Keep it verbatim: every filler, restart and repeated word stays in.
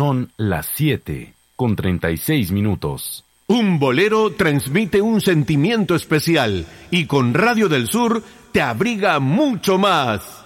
Son las siete con treinta y seis minutos. Un bolero transmite un sentimiento especial y con Radio del Sur te abriga mucho más.